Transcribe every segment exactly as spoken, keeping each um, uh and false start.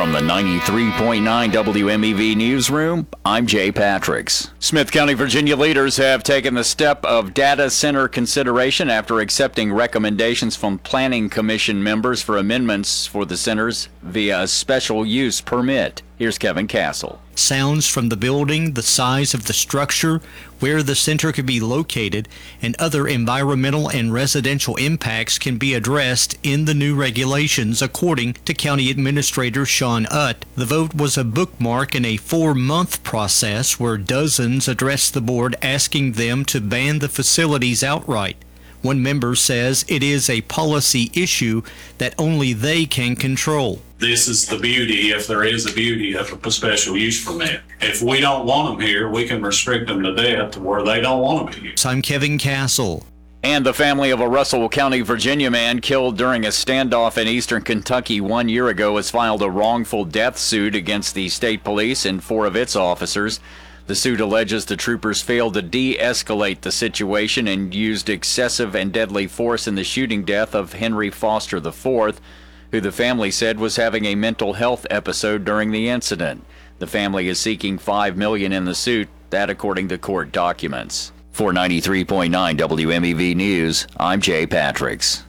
From the ninety-three point nine W M E V newsroom, I'm Jay Patricks. Smith County, Virginia leaders have taken the step of data center consideration after accepting recommendations from Planning Commission members for amendments for the centers via a special use permit. Here's Kevin Castle. Sounds from the building, the size of the structure, where the center could be located, and other environmental and residential impacts can be addressed in the new regulations, according to County Administrator Sean Utt. The vote was a bookmark in a four-month process where dozens addressed the board asking them to ban the facilities outright. One member says it is a policy issue that only they can control. This is the beauty, if there is a beauty, of a special use permit. If we don't want them here, we can restrict them to death to where they don't want them here. I'm Kevin Castle. And the family of a Russell County, Virginia man killed during a standoff in eastern Kentucky one year ago has filed a wrongful death suit against the state police and four of its officers. The suit alleges the troopers failed to de-escalate the situation and used excessive and deadly force in the shooting death of Henry Foster the fourth, who the family said was having a mental health episode during the incident. The family is seeking five million dollars in the suit, that according to court documents. For ninety-three point nine W M E V News, I'm Jay Patricks.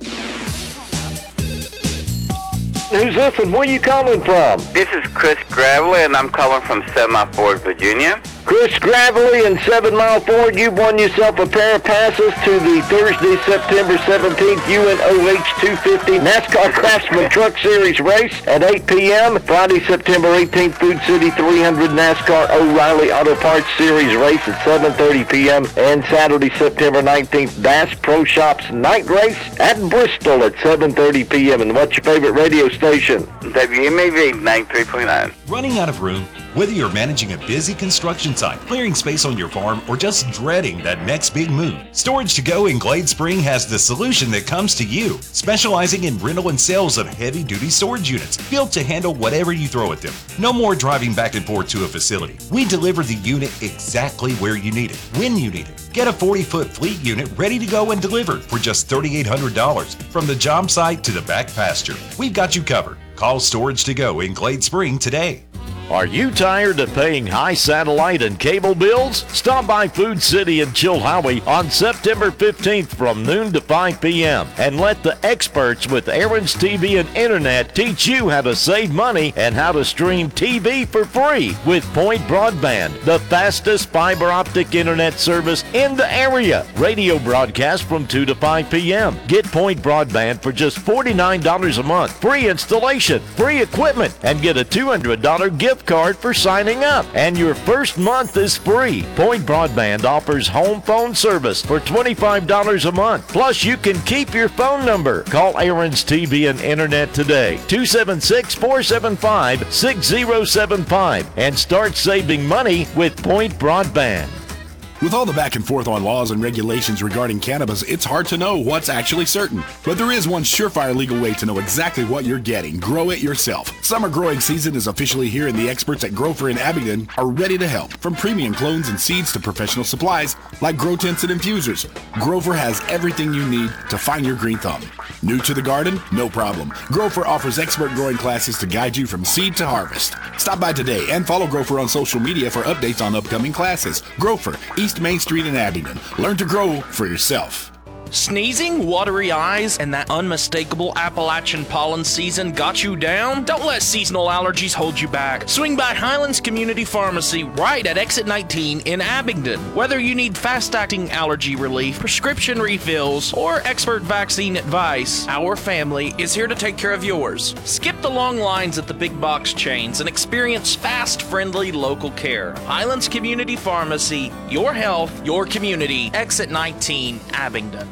Who's this and where are you calling from? This is Chris Gravely, and I'm calling from Seven Mile Ford, Virginia. Chris Gravely in Seven Mile Ford, you've won yourself a pair of passes to the Thursday, September seventeenth U N O H two fifty NASCAR Craftsman Truck Series race at eight p.m. Friday, September eighteenth, Food City three hundred NASCAR O'Reilly Auto Parts Series race at seven thirty p.m. And Saturday, September nineteenth, Bass Pro Shops night race at Bristol at seven thirty p.m. And what's your favorite radio station? W M E V ninety-three point nine. Running out of room? Whether you're managing a busy construction site, clearing space on your farm, or just dreading that next big move, Storage to Go in Glade Spring has the solution that comes to you. Specializing in rental and sales of heavy-duty storage units, built to handle whatever you throw at them. No more driving back and forth to a facility. We deliver the unit exactly where you need it, when you need it. Get a forty-foot fleet unit ready to go and delivered for just three thousand eight hundred dollars. From the job site to the back pasture, we've got you covered. Call Storage to Go in Glade Spring today. Are you tired of paying high satellite and cable bills? Stop by Food City in Chilhowie on September fifteenth from noon to five p.m. and let the experts with Aaron's T V and Internet teach you how to save money and how to stream T V for free with Point Broadband, the fastest fiber optic internet service in the area. Radio broadcast from two to five p.m. Get Point Broadband for just forty-nine dollars a month, free installation, free equipment, and get a two hundred dollars gift card for signing up, and your first month is free. Point Broadband offers home phone service for twenty-five dollars a month. Plus, you can keep your phone number. Call Aaron's T V and Internet today, two seven six, four seven five, six zero seven five, and start saving money with Point Broadband. With all the back and forth on laws and regulations regarding cannabis, it's hard to know what's actually certain. But there is one surefire legal way to know exactly what you're getting. Grow it yourself. Summer growing season is officially here, and the experts at Grofer in Abingdon are ready to help. From premium clones and seeds to professional supplies like grow tents and infusers, Grofer has everything you need to find your green thumb. New to the garden? No problem. Grofer offers expert growing classes to guide you from seed to harvest. Stop by today and follow Grofer on social media for updates on upcoming classes. Grofer, East Main Street in Abingdon. Learn to grow for yourself. Sneezing, watery eyes, and that unmistakable Appalachian pollen season got you down? Don't let seasonal allergies hold you back. Swing by Highlands Community Pharmacy right at Exit nineteen in Abingdon. Whether you need fast-acting allergy relief, prescription refills, or expert vaccine advice, our family is here to take care of yours. Skip the long lines at the big box chains and experience fast, friendly local care. Highlands Community Pharmacy, your health, your community. Exit nineteen, Abingdon.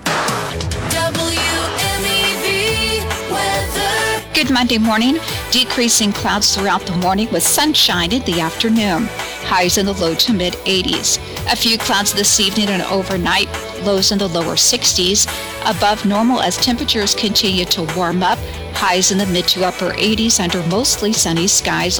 W M E V weather. Good Monday morning. Decreasing clouds throughout the morning with sunshine in the afternoon. Highs in the low to mid eighties. A few clouds this evening and overnight. Lows in the lower sixties. Above normal as temperatures continue to warm up. Highs in the mid to upper eighties under mostly sunny skies.